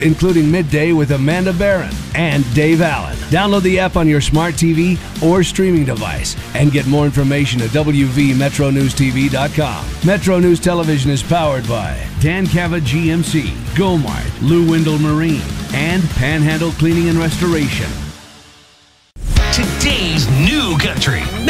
including Midday with Amanda Barron and Dave Allen. Download the app on your smart TV or streaming device and get more information at wvmetronewstv.com. Metro News Television is powered by Dan Cava GMC, Gomart, Lou Windle Marine, and Panhandle Cleaning and Restoration. Today's new country.